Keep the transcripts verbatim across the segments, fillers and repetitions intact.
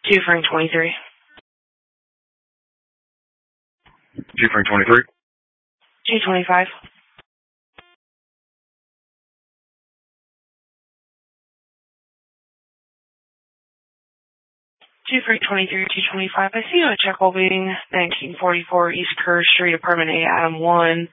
two Frank twenty-three. two Frank twenty-three. two twenty-five. two Frank twenty-three, two twenty-five. I see you at Jekyll Being, nineteen forty-four East Kerr Street, Apartment A, Adam one.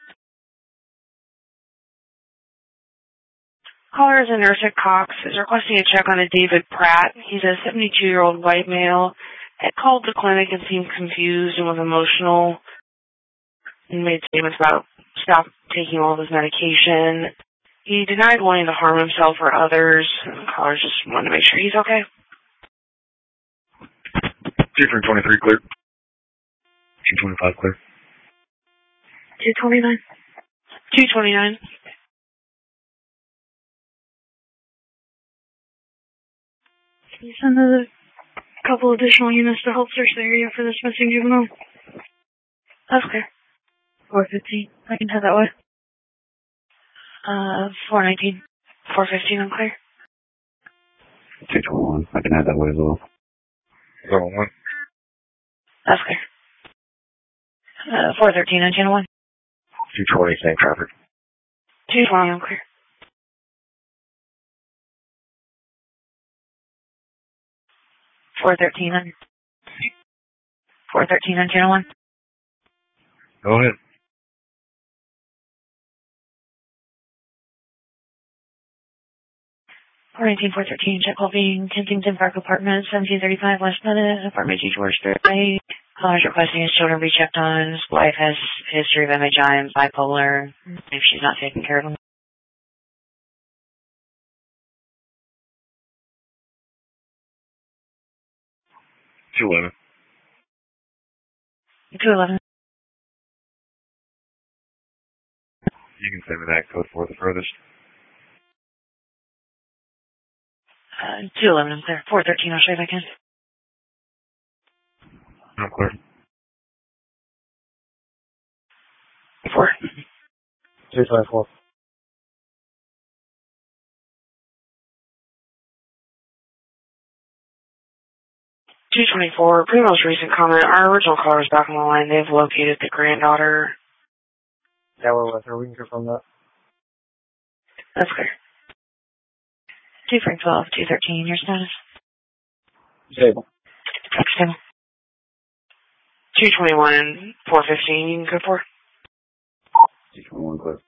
Caller is a nurse at Cox, is requesting a check on a David Pratt. He's a seventy-two-year-old white male. Had called the clinic and seemed confused and was emotional and made statements about stop taking all of his medication. He denied wanting to harm himself or others. The caller just wanted to make sure he's okay. two Frank twenty-three, clear. two twenty-five, clear. two twenty-nine. two twenty-nine. Can you send a couple additional units to help search the area for this missing juvenile? That's okay. four fifteen. I can head that way. Uh, four nineteen. four fifteen, I'm clear. two twenty-one. I can head that way as well. four one one. That's clear. Uh, four thirteen, nineteen oh one. two twenty, same traffic. two twenty, I'm clear. four thirteen, four thirteen, nineteen oh one. Go ahead. four nineteen, four thirteen, Jekyll Being, Kensington Park Apartments, seventeen thirty-five West Bennett, Apartment G. George Street. Caller's requesting his children be checked on. His wife has history of M H I and bipolar, if she's not taking care of him. two eleven. two eleven. You can send me that code for the furthest. Uh, two eleven, I'm clear. four thirteen, I'll show you if I can. I'm clear. four. two twenty-four. two twenty-four, pretty most recent comment. Our original caller is back on the line. They've located the granddaughter. Yeah, we're with her. We can confirm that. That's clear. two Frank twelve, two thirteen, your status? Stable. Stable. two twenty-one and four fifteen, you can go for? two twenty-one, clear.